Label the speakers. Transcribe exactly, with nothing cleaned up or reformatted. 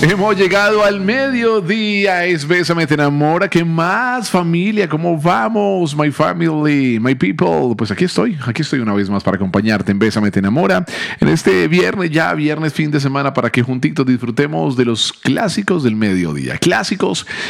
Speaker 1: Hemos llegado al mediodía, es Bésame Te Enamora. ¿Qué más, familia? ¿Cómo vamos, my family, my people? Pues aquí estoy, aquí estoy una vez más para acompañarte en Bésame Te Enamora. En este viernes, ya viernes, fin de semana, para que juntitos disfrutemos de los clásicos del mediodía. Clásicos